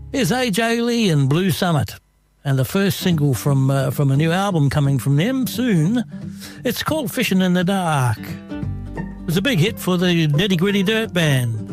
Here's AJ Lee and Blue Summit, and the first single from a new album coming from them soon. It's called Fishing in the Dark. It was a big hit for the Nitty Gritty Dirt Band.